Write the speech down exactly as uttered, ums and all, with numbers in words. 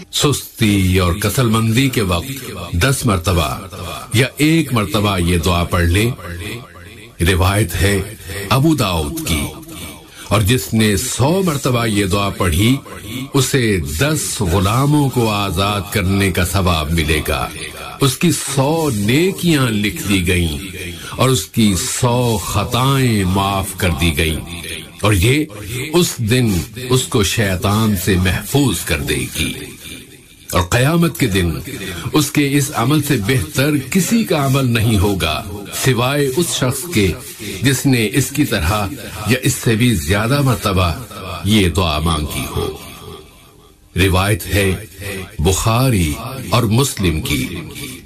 सुस्ती और कसलमंदी के वक्त दस मर्तबा या एक मर्तबा ये दुआ पढ़ ले। रिवायत है अबू दाऊद की। और जिसने सौ मर्तबा ये दुआ पढ़ी उसे दस गुलामों को आजाद करने का सवाब मिलेगा। उसकी सौ नेकियां लिख दी गईं और उसकी सौ खताएं माफ कर दी गईं। और ये उस दिन उसको शैतान से महफूज कर देगी। और कयामत के दिन उसके इस अमल से बेहतर किसी का अमल नहीं होगा सिवाय उस शख्स के जिसने इसकी तरह या इससे भी ज्यादा मर्तबा ये दुआ मांगी हो। रिवायत है बुखारी और मुस्लिम की।